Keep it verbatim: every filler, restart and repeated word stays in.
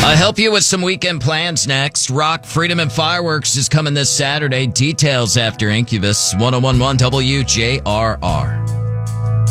I'll help you with some weekend plans next. Rock, Freedom, and Fireworks is coming this Saturday. Details after Incubus. one oh one point one W J R R.